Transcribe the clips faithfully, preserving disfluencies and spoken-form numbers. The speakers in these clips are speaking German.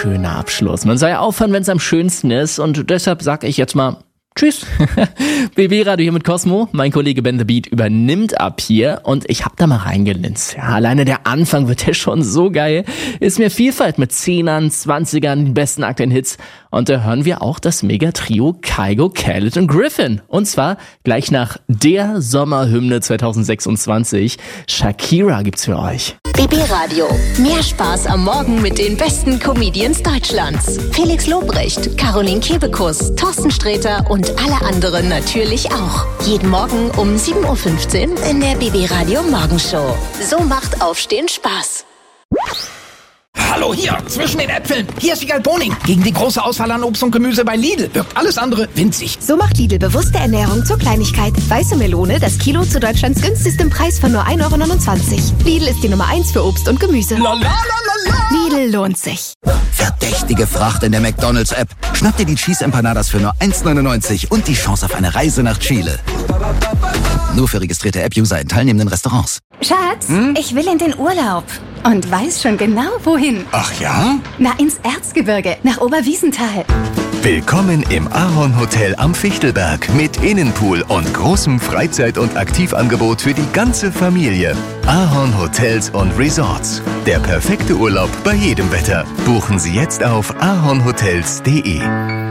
schöner Abschluss. Man soll ja aufhören, wenn es am schönsten ist. Und deshalb sag ich jetzt mal tschüss. B B-Radio hier mit Cosmo. Mein Kollege Ben The Beat übernimmt ab hier und ich hab da mal reingelinst. Ja, alleine der Anfang wird ja schon so geil. Ist mir Vielfalt mit Zehnern, Zwanzigern, den besten aktuellen Hits. Und da hören wir auch das Megatrio Kygo, Khaled und Griffin. Und zwar gleich nach der Sommerhymne zwanzig sechsundzwanzig. Shakira gibt's für euch. B B-Radio. Mehr Spaß am Morgen mit den besten Comedians Deutschlands. Felix Lobrecht, Caroline Kebekus, Thorsten Sträter und alle anderen natürlich auch. Jeden Morgen um sieben Uhr fünfzehn in der B B-Radio Morgenshow. So macht Aufstehen Spaß. Hallo, hier, zwischen den Äpfeln. Hier ist Wiegald Boning. Gegen die große Auswahl an Obst und Gemüse bei Lidl wirkt alles andere winzig. So macht Lidl bewusste Ernährung zur Kleinigkeit. Weiße Melone, das Kilo zu Deutschlands günstigstem Preis von nur ein Euro neunundzwanzig. Lidl ist die Nummer eins für Obst und Gemüse. La, la, la, la, la. Lidl lohnt sich. Verdächtige Fracht in der McDonald's-App. Schnapp dir die Cheese Empanadas für nur eins neunundneunzig und die Chance auf eine Reise nach Chile. Nur für registrierte App-User in teilnehmenden Restaurants. Schatz, hm? ich will in den Urlaub. Und weiß schon genau, wohin. Ach ja? Na, ins Erzgebirge, nach Oberwiesenthal. Willkommen im Ahorn Hotel am Fichtelberg mit Innenpool und großem Freizeit- und Aktivangebot für die ganze Familie. Ahorn Hotels und Resorts. Der perfekte Urlaub bei jedem Wetter. Buchen Sie jetzt auf ahornhotels punkt de.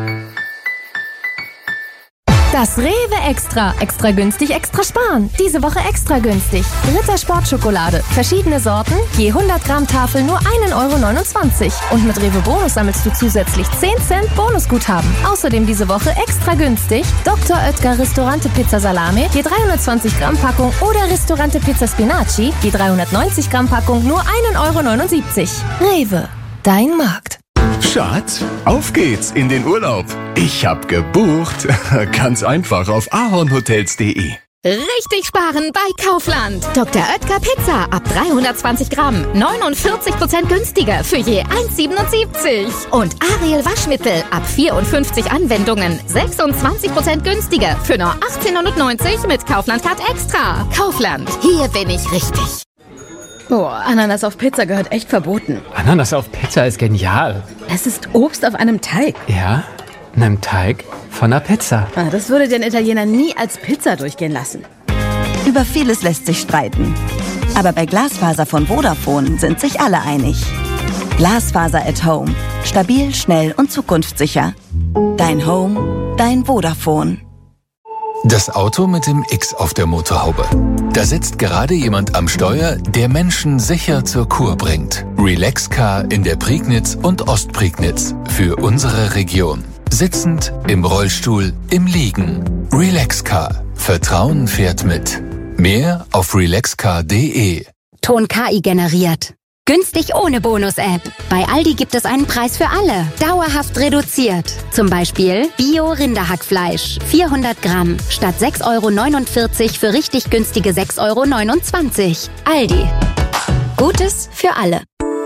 Das Rewe Extra. Extra günstig, extra sparen. Diese Woche extra günstig. Ritter Sportschokolade. Verschiedene Sorten. Je hundert Gramm Tafel nur ein Euro neunundzwanzig. Und mit Rewe Bonus sammelst du zusätzlich zehn Cent Bonusguthaben. Außerdem diese Woche extra günstig. Doktor Oetker Ristorante Pizza Salame. Je dreihundertzwanzig Gramm Packung. Oder Ristorante Pizza Spinaci. Je dreihundertneunzig Gramm Packung nur ein Euro neunundsiebzig. Rewe. Dein Markt. Schatz, auf geht's in den Urlaub. Ich hab gebucht. Ganz einfach auf ahornhotels punkt de. Richtig sparen bei Kaufland. Doktor Oetker Pizza ab dreihundertzwanzig Gramm. neunundvierzig Prozent günstiger für je eins Euro siebenundsiebzig. Und Ariel Waschmittel ab vierundfünfzig Anwendungen. sechsundzwanzig Prozent günstiger für nur achtzehn neunundneunzig mit Kaufland Card Extra. Kaufland. Hier bin ich richtig. Boah, Ananas auf Pizza gehört echt verboten. Ananas auf Pizza ist genial. Es ist Obst auf einem Teig. Ja, einem Teig von einer Pizza. Ah, das würde den Italiener nie als Pizza durchgehen lassen. Über vieles lässt sich streiten. Aber bei Glasfaser von Vodafone sind sich alle einig. Glasfaser at Home. Stabil, schnell und zukunftssicher. Dein Home, dein Vodafone. Das Auto mit dem X auf der Motorhaube. Da sitzt gerade jemand am Steuer, der Menschen sicher zur Kur bringt. Relaxcar in der Prignitz und Ostprignitz. Für unsere Region. Sitzend, im Rollstuhl, im Liegen. Relaxcar. Vertrauen fährt mit. Mehr auf relaxcar punkt de. Ton K I generiert. Günstig ohne Bonus-App. Bei Aldi gibt es einen Preis für alle. Dauerhaft reduziert. Zum Beispiel Bio-Rinderhackfleisch. vierhundert Gramm. Statt sechs Euro neunundvierzig für richtig günstige sechs Euro neunundzwanzig. Aldi. Gutes für alle.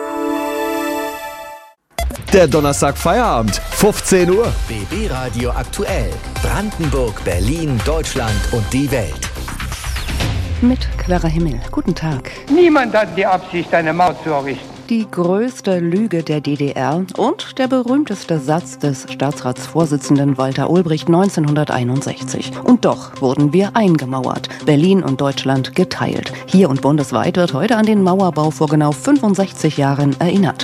Der Donnerstag Feierabend, fünfzehn Uhr. B B-Radio aktuell. Brandenburg, Berlin, Deutschland und die Welt. Mit Clara Himmel. Guten Tag. Niemand hat die Absicht, eine Mauer zu errichten. Die größte Lüge der D D R und der berühmteste Satz des Staatsratsvorsitzenden Walter Ulbricht neunzehnhunderteinundsechzig. Und doch wurden wir eingemauert. Berlin und Deutschland geteilt. Hier und bundesweit wird heute an den Mauerbau vor genau fünfundsechzig Jahren erinnert.